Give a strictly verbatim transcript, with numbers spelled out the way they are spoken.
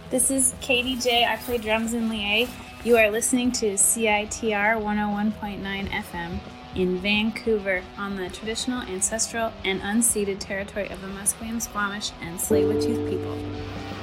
This is Katie J. I play drums in Lié. You are listening to C I T R one oh one point nine F M in Vancouver on the traditional, ancestral, and unceded territory of the Musqueam, Squamish, and Tsleil-Waututh people.